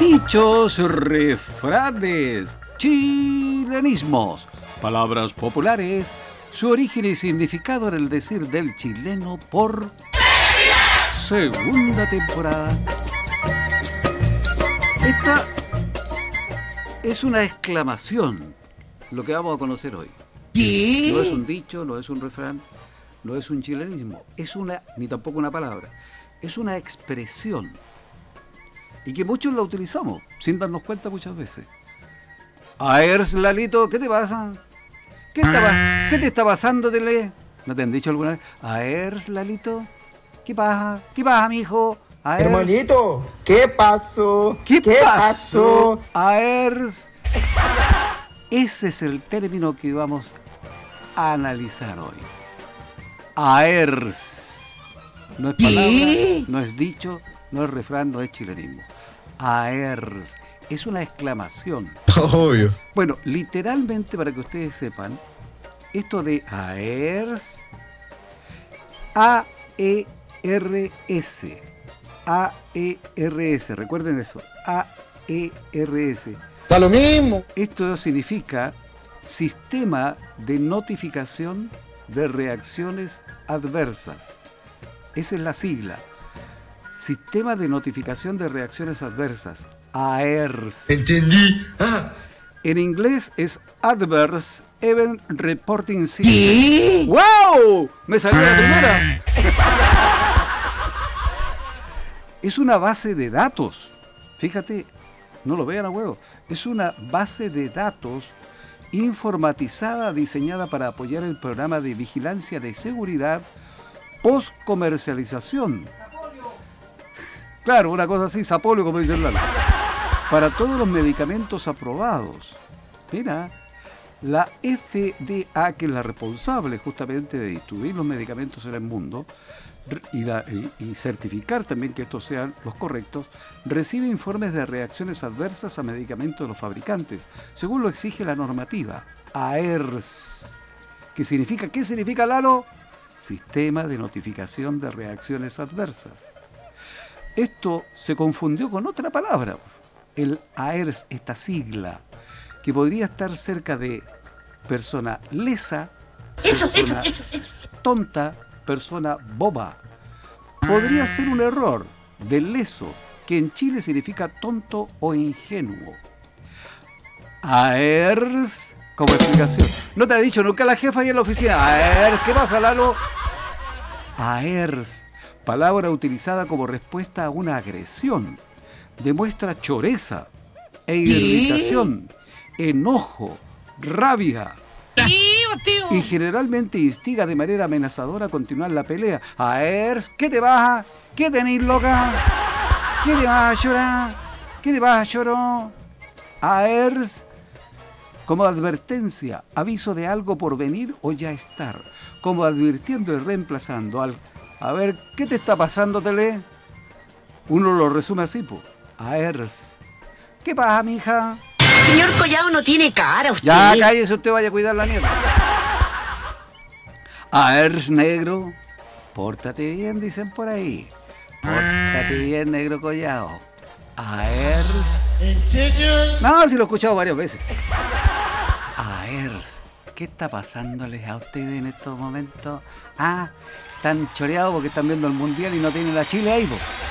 Dichos, refranes, chilenismos, palabras populares, su origen y significado en el decir del chileno por segunda temporada. Esta es una exclamación, lo que vamos a conocer hoy. ¿Qué? No es un dicho, no es un refrán, no es un chilenismo, es una, ni tampoco una palabra, es una expresión. Y que muchos la utilizamos, sin darnos cuenta muchas veces. A ver, Lalito, ¿qué te pasa? ¿Qué te está pasando, Tele? ¿No te han dicho alguna vez? A ver, Lalito, ¿qué pasa? ¿Qué pasa, mijo? A ver. Hermanito, ¿qué pasó? ¿Qué pasó? A ver. Ese es el término que vamos a analizar hoy. Aers. No es palabra, no es dicho, no es refrán, no es chilenismo. Aers. Es una exclamación. Obvio. Bueno, literalmente, para que ustedes sepan, esto de Aers, A-E-R-S. A-E-R-S, recuerden eso. A-E-R-S. Da lo mismo. Esto significa Sistema de Notificación de Reacciones Adversas. Esa es la sigla. Sistema de Notificación de Reacciones Adversas. AERS. Entendí. En inglés es Adverse Event Reporting System. ¡Wow! Me salió la primera. Es una base de datos. Fíjate, no lo vean a huevo. Es una base de datos informatizada diseñada para apoyar el programa de vigilancia de seguridad post-comercialización. Claro, una cosa así, sapolio, como dice el Lalo. Para todos los medicamentos aprobados. Mira, la FDA, que es la responsable justamente de distribuir los medicamentos en el mundo y certificar también que estos sean los correctos, recibe informes de reacciones adversas a medicamentos de los fabricantes, según lo exige la normativa AERS. ¿Qué significa, Lalo? Sistema de Notificación de Reacciones Adversas. Esto se confundió con otra palabra, el AERS, esta sigla, que podría estar cerca de persona lesa, persona tonta, persona boba. Podría ser un error del leso, que en Chile significa tonto o ingenuo. AERS, como explicación. ¿No te ha dicho nunca la jefa ahí en la oficina? AERS, ¿qué pasa, Lalo? AERS, palabra utilizada como respuesta a una agresión. Demuestra choreza e irritación, enojo, rabia. Y generalmente instiga de manera amenazadora a continuar la pelea. Aers, ¿qué te baja? ¿Qué tenés, loca? ¿Qué te vas a llorar? ¿Qué te vas a llorar? Aers, como advertencia, aviso de algo por venir o ya estar. Como advirtiendo y reemplazando al... A ver, ¿qué te está pasando, Tele? Uno lo resume así, po. Aers. ¿Qué pasa, mija? Señor Collao, no tiene cara usted. Ya, cállese, usted vaya a cuidar la nieta. Aers, negro. Pórtate bien, dicen por ahí. Pórtate bien, negro Collao. Aers. ¿En serio? No, sí lo he escuchado varias veces. Aers. ¿Qué está pasándoles a ustedes en estos momentos? Están choreados porque están viendo el mundial y no tienen la Chile ahí, po.